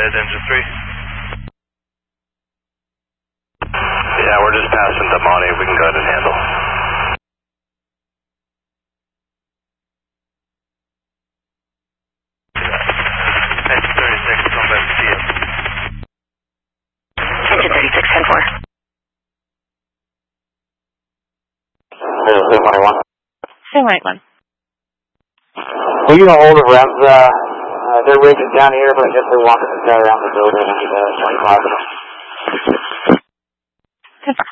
ahead, engine 3. Yeah, we're just passing the Monty. We can go ahead and handle. Engine 36, come back to see you. Engine 36, 10-4. 721. 781. Will you get a hold of Rev? They're rigging down here, but I guess they're walking the guy around the building and 25. 10-4.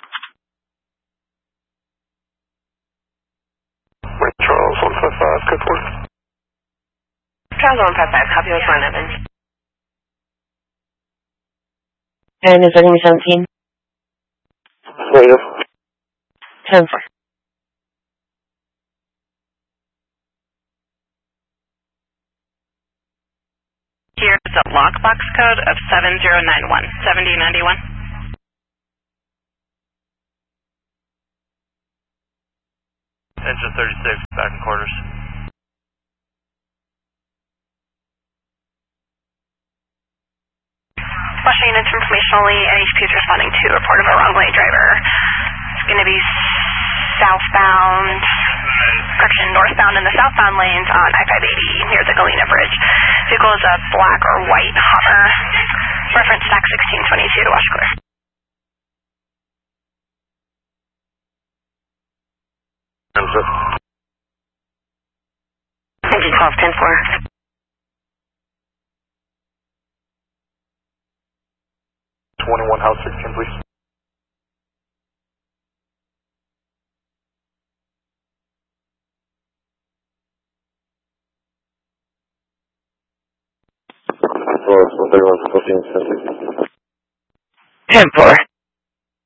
Charles 155, good for. Charles 155, copy with 1 Evans. And is there going to be 17? Later. 10-4. Here is a lockbox code of 7091, 7091. Engine 36, back in quarters. Washington units informationally, NHP is responding to a report of a wrong-way driver. It's going to be northbound in the southbound lanes on I-580 near the Galena Bridge. Vehicle is a black or white Hummer. Reference stack 1622 to Wash Clear. Engine 12, 10-4. 21 House 16, please. Floor 131, 14, 10-4.